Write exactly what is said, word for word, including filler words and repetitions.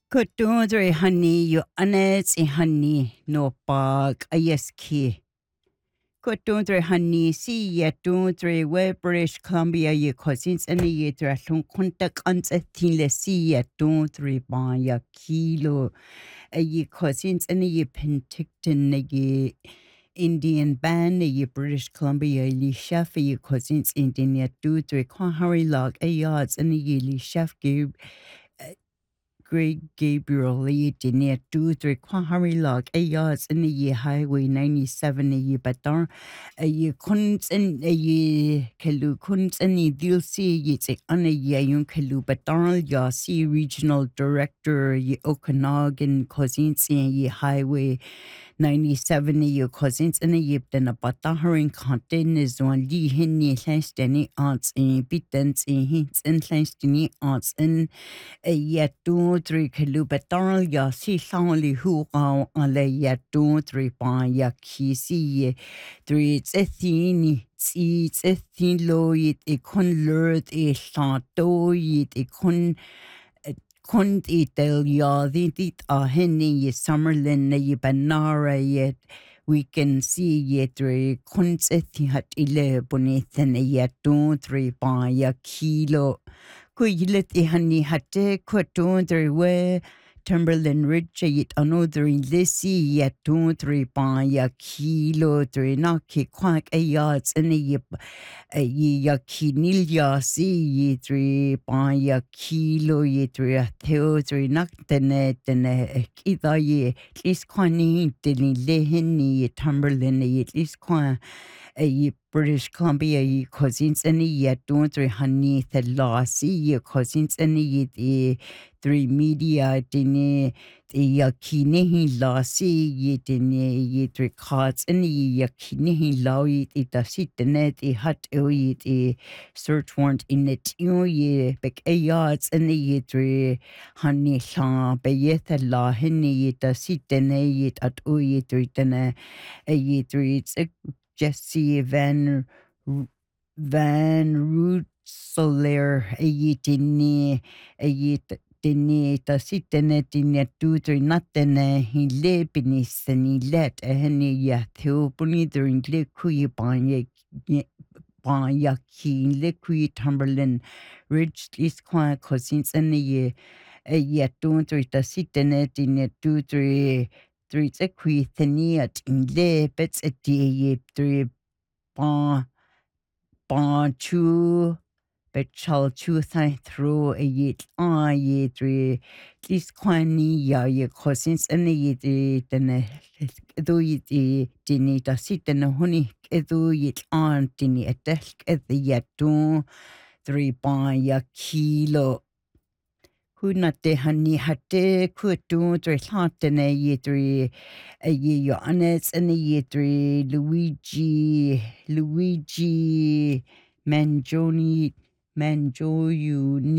Kutundre honey, you anets in honey, no bug, a yes key. Kutundre honey, see ya dundre, where British Columbia, ye cousins and the yeter at long contact unsetting, see ya dundre by ya kilo, a ye cousins and the ye penticton, ye Indian band, ye British Columbia, ye chef, ye cousins Indian ya dundre, quan Harry log, a yards and the ye chef gave. Greg Gabriel Lee Dine two three Quahari Log a yards in the ye highway ninety seven a ye batar a ye kuns and a ye kalu kuns and ye deal see ye take on a ye yun kalu batar ya see regional director ye Okanagan cousins in ye highway ninety-seven ye cousins and a yip than a bataharin content is one lee henny lastany aunts in bitens in hints and lastany aunts in a yet two three kalubatar ya si soundly who on a yet two three by ya kisi three it's a thin it's a thin low it a con lurd a shadow it a con Kunt itel ya dit a henny ye Summerlin ye banara yet we can see yet re kunt ethi hat ile bonithen yet two three by ya kilo kuilet i honey hatte kutun three we Timberland Ridge yet another in lissy yet two three by ya kilo three naki quack a yards and a yip a ya kinilya see ye three by ya kilo ye three a theo three naktenet and a kida ye at least quani didn't lehini ye Timberland ye at least quan a British Columbia ye cousins and ye don't three honey the lossy ye cousins and ye the three media dine the yakine he lossy ye dine ye three cards and ye yakine he low it it a sit the net the hut ye the search warrant in it you ye big a yards and ye three honey sa be ye the law henny ye the sit the net ye at o ye three the ye three it's a Jesse Van Van Root Soler a ye dine a ye dine ta sitene dine two three natene he le binis and he let a henny ya theo bonither in le kui banye banya ki le kui Timberland Ridge is qua cousins and a ye a ye two three ta sitene dine two three three a qui theniat in le bets a ye three Bon, bon, chu, but shall chu thank through a yet ah ye three, this quani ya ye cousins and a yet then a do it dinita sit and a honey, a do it aunt in a desk at the yet two, three bon ya kilo. Kuna te hani hate kutu three haten a ye three a ye Johannes and a ye three Luigi Luigi Mangioni Mangioni